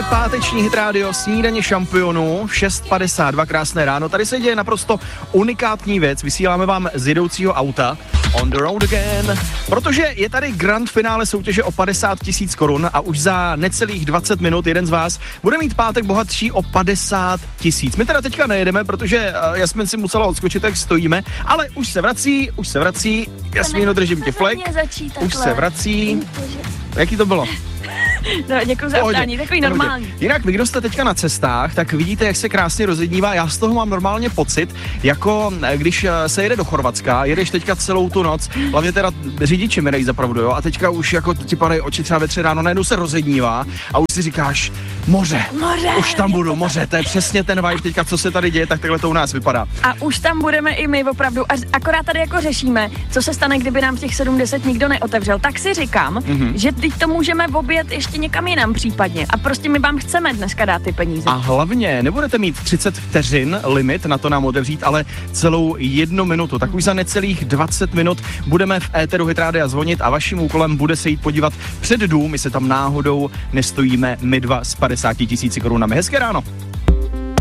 páteční Hit Radio, snídaně šampionů, 6:52, krásné ráno. Tady se děje naprosto unikátní věc, vysíláme vám z jedoucího auta, on the road again, protože je tady grand finále soutěže o 50 000 korun a už za necelých 20 minut jeden z vás bude mít pátek bohatší o 50 000. My teda teďka nejedeme, protože Jasmin si musela odskočit, jak stojíme, ale už se vrací, Jasmíno, držím ti flek, už se vrací. Jaký to bylo? No, děkuji za ptání, takový normální. Jinak vy, kdo jste teďka na cestách, tak vidíte, jak se krásně rozednívá. Já z toho mám normálně pocit, jako když se jede do Chorvatska, jedeš teďka celou tu noc, hlavně teda řidiči mi dají zapravdu, jo, a teďka už jako ti padají oči třeba ve 3 ráno, najednou se rozednívá a už si říkáš, moře, už tam budu, moře, to je přesně ten vibe teďka, co se tady děje, tak takhle to u nás vypadá. A už tam budeme i my opravdu, a akorát tady jako řešíme, co se stane, kdyby nám těch 70 nikdo neotevřel, tak si říkám, že teď to můžeme objet ještě někam jinam případně a prostě my vám chceme dneska dát ty peníze. A hlavně nebudete mít 30 vteřin limit na to nám otevřít, ale celou 1 minutu. Tak už za necelých 20 minut budeme v éteru Hit Rádia zvonit a vaším úkolem bude se jít podívat před dům, my se tam náhodou nestojíme, my dva s 50 000 korunami. Hezké ráno.